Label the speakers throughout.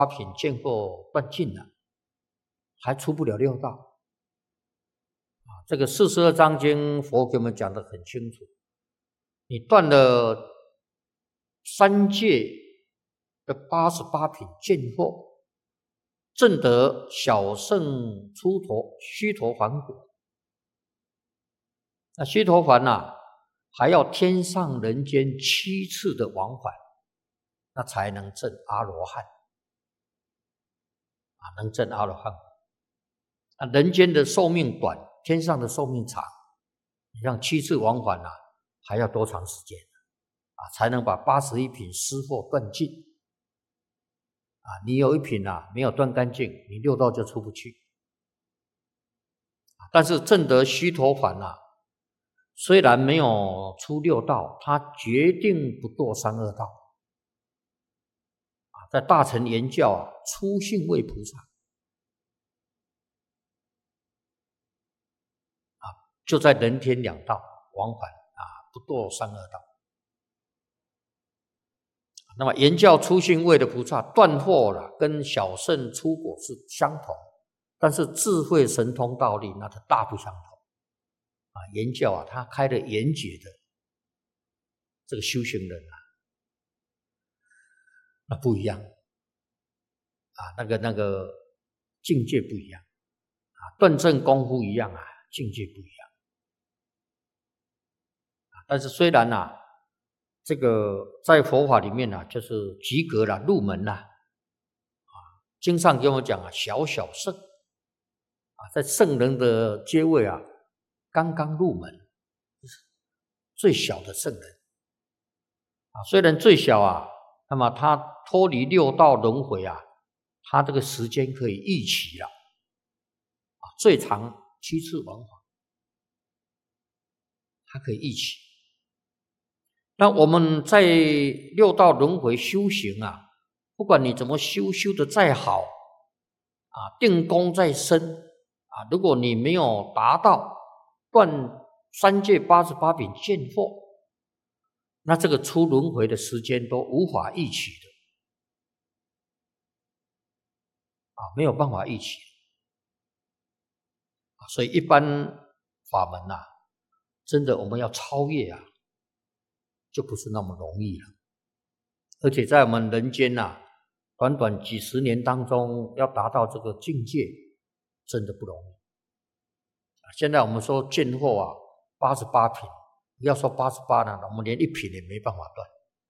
Speaker 1: 八品见惑断尽了，还出不了六道。这个42章经佛给我们讲得很清楚，你断了三界的88品见惑，证得小圣出陀须陀洹果。那须陀洹还要天上人间7次的往返，那才能证阿罗汉能证阿罗汉。人间的寿命短，天上的寿命长，你像7次往返还要多长时间才能把81品湿惑断尽你有一品没有断干净，你六道就出不去。但是证得须陀洹虽然没有出六道，他决定不堕三恶道在大乘言教初信位菩萨就在人天两道往返不堕三恶道。那么言教初信位的菩萨断惑跟小圣出果是相同，但是智慧神通道力那它大不相同言教他开了言解的这个修行人那不一样那个境界不一样断证功夫一样境界不一样但是虽然这个在佛法里面就是及格了入门经上跟我讲小小圣在圣人的阶位刚刚入门，最小的圣人虽然最小那么他脱离六道轮回他这个时间可以一起了最长7次往返，他可以一起。那我们在六道轮回修行不管你怎么修得再好定功再深如果你没有达到断三界88品见惑，那这个出轮回的时间都无法一起的没有办法一起所以一般法门真的我们要超越就不是那么容易了。而且在我们人间短短几十年当中要达到这个境界真的不容易现在我们说见惑88品，不要说88了，我们连1品也没办法断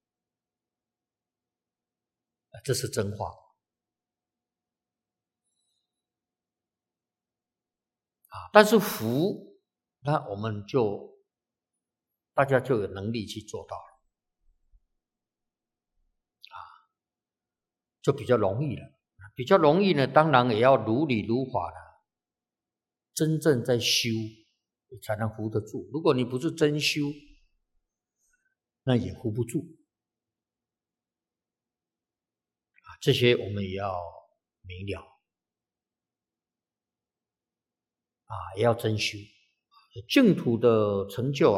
Speaker 1: 这是真话但是福那我们大家就有能力去做到了就比较容易了。比较容易呢，当然也要如理如法的真正在修才能扶得住。如果你不是真修，那也扶不住这些我们也要明了也要真修。净土的成就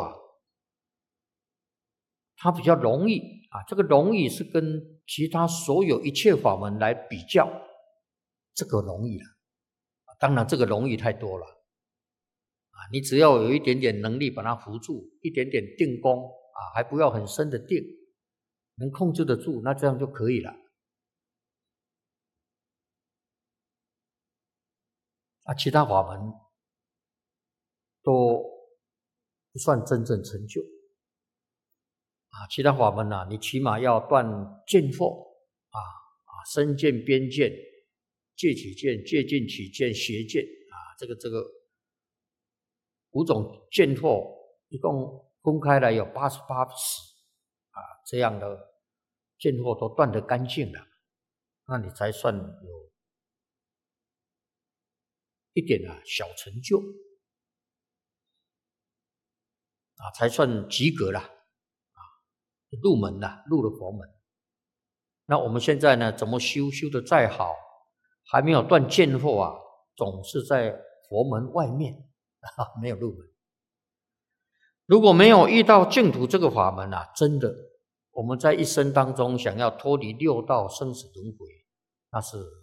Speaker 1: 它比较容易这个容易是跟其他所有一切法门来比较，这个容易了当然这个容易太多了你只要有一点点能力把它扶住，一点点定功还不要很深的定，能控制得住，那这样就可以了其他法门都不算真正成就其他法门你起码要断见惑身见边见戒起见戒禁起见邪见这个5种见惑一共分开来有88识这样的见惑都断得干净了，那你才算有一点小成就才算及格了入门了，入了佛门。那我们现在呢，怎么修得再好，还没有断见惑总是在佛门外面没有入门。如果没有遇到净土这个法门真的我们在一生当中想要脱离六道生死轮回那是